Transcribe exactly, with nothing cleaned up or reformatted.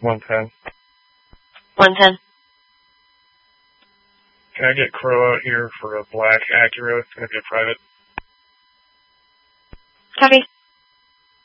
one ten. one ten. Can I get Crow out here for a black Acura? It's going to be a private. Copy.